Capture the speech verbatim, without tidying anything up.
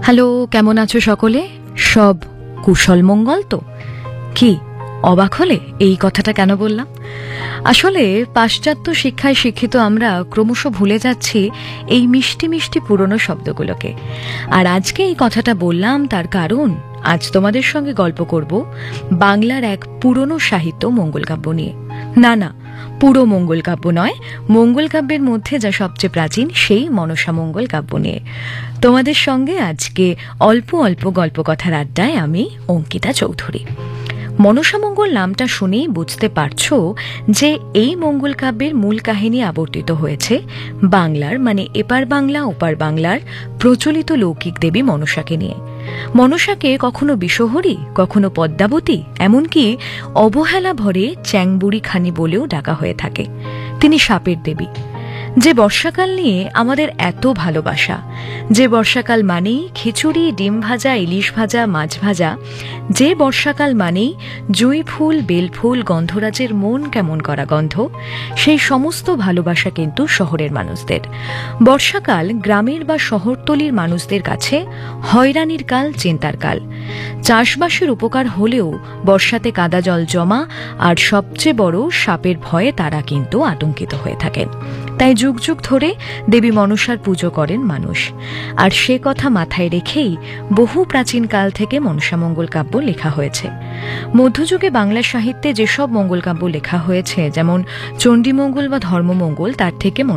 Hello, কেমন আছো সকলে? সব কুশল মঙ্গল তো? কি অবাক হলে এই কথাটা কেন বললাম? আসলে পাশ্চাত্য শিক্ষায় শিক্ষিত আমরা ক্রমশ ভুলে যাচ্ছি এই মিষ্টি মিষ্টি পুরনো শব্দগুলোকে। আর আজকে এই কথাটা বললাম তার কারণ আজ তোমাদের সঙ্গে গল্প করব বাংলার এক পুরনো সাহিত্য মঙ্গলকাব্য নিয়ে। না না, পুরো মঙ্গল কাব্য নয়, মঙ্গল কাব্যের মধ্যে যা সবচেয়ে প্রাচীন সেই মনসা মঙ্গল কাব্য নিয়ে তোমাদের সঙ্গে আজকে অল্প অল্প গল্প কথার আড্ডায় আমি অঙ্কিতা চৌধুরী। মনসা মঙ্গল নামটা শুনেই বুঝতে পারছো যে এই মঙ্গল কাব্যের মূল কাহিনী আবর্তিত হয়েছে বাংলার, মানে এপার বাংলা ওপার বাংলার প্রচলিত লৌকিক দেবী মনসাকে নিয়ে। মনসাকে কখনো বিষহরী, কখনো পদ্মাবতী, এমনকি অবহেলা ভরে চ্যাংবুড়ি খানি বলেও ডাকা হয়ে থাকে। তিনি সাপের দেবী। যে বর্ষাকাল নিয়ে আমাদের এত ভালোবাসা, যে বর্ষাকাল মানেই খিচুড়ি, ডিম ভাজা, ইলিশ ভাজা, মাছ ভাজা, যে বর্ষাকাল মানেই জুঁই ফুল, বেলফুল, গন্ধরাজের মন কেমন করা গন্ধ, সেই সমস্ত ভালোবাসা কিন্তু শহরের মানুষদের। বর্ষাকাল গ্রামের বা শহরতলির মানুষদের কাছে হয়রানির কাল, চিন্তার কাল। চাষবাসের উপকার হলেও বর্ষাতে কাদা জল জমা আর সবচেয়ে বড় সাপের ভয়ে তারা কিন্তু আতঙ্কিত হয়ে থাকেন। তাই যুগ যুগ ধরে দেবী মনসার পুজো করেন মানুষ। আর সে কথা মাথায় রেখেই বহু প্রাচীন কাল থেকে মনসা মঙ্গল কাব্য লেখা হয়েছে। মধ্যযুগে বাংলা সাহিত্যে যেসব মঙ্গল কাব্য লেখা হয়েছে, যেমন চণ্ডীমঙ্গল বা ধর্মমঙ্গল, তার থেকে